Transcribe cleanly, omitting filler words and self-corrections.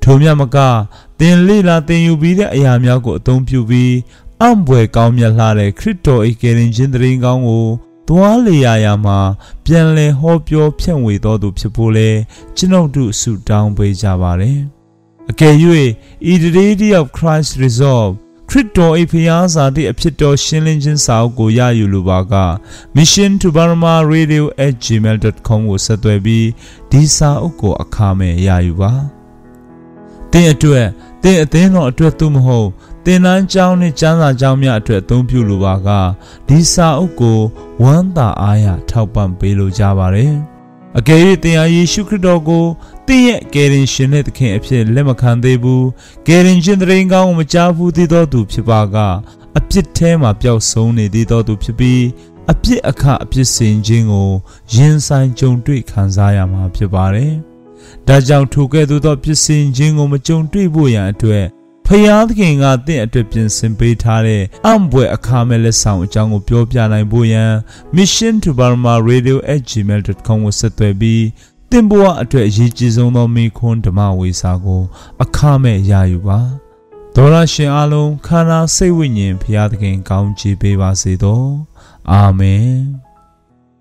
ထိုမြတ်မကသင်လေလာသင်ယူပြီးတဲ့အရာများကိုအသုံးပြုပြီးအံ့ဘွယ်ကောင်းမြတ်လှတဲ့ခရစ်တော်၏ကယ်တင်ခြင်းသတင်းကောင်းကိုသွားလေရာမှာပြန်လည်ဟောပြောဖြန့်ဝေတော်သူဖြစ်ဖို့လဲကျွန်ုပ်တို့ဆုတောင်းပေးကြပါတယ်။အကယ်၍ The Deity of Christ Resolve ခရစ်တော်၏ဖျားစာသည့်အဖြစ်တော်ရှင်းလင်းခြင်းစာအုပ်ကိုရယူလိုပါက Mission to Burma Radio@gmail.com ကိုဆက်သွယ်ပြီးဒီစာအုပ်ကိုအခမဲ့ရယူပါ။သင်အတွက်သင်အသင်းတော်အတွက်သို့မဟုတ်သင်တန်းကျောင်းနှင့်ကျမ်းစာကျောင်းများအတွက်အသုံးပြုလိုပါကဒီစာအုပ်ကိုဝမ်းသာအားရထောက်ပံ့ပေးလိုကြပါတယ်။အကယ်၍သင်ဟာယေရှုခရစ်တော်ကိုသင်ရဲ့ကယ်တင်ရှင်နဲ့သခင်အဖြစ်လက်မခံသေးဘူး။ကယ်တင်ရှင်သတင်းကောင်းကိုမကြားဘူးသေးသောသူဖြစ်ပါကအပြစ်ထဲမှာပျောက်ဆုံးနေသေးသောသူဖြစ်ပြီးအပြစ်အခအပြစ်စင်ခြင်းကိုရင်ဆိုင်ကြုံတွေ့ခံစားရမှာဖြစ်ပါတယ်။ဒါကြောင့်ထိုကဲ့သို့သောပြစ်စင်ခြင်းကိုမကြုံတွေ့ဖို့ရန်အတွက်ဖယားသခင်ကသင်အတွက်ပြင်ဆင်ပေးထားတဲ့အံ့ဘွယ်အခါမဲ့လက်ဆောင်အကြောင်းကိုပြောပြနိုင်ဖို့ရန် Mission to Burma Radio@gmail.com ကိုဆက်သွယ်ပြီးသင်ဘဝအတွက်အရေးကြီးဆုံးသောမိခွန်းဓမ္မဝေစာကိုအခမဲ့ရယူပါဒေါရရှင်အားလုံးခန္ဓာစိတ်ဝိညာဉ်ဖယားသခင်ကောင်းချီးပေးပါစေသောအာမင်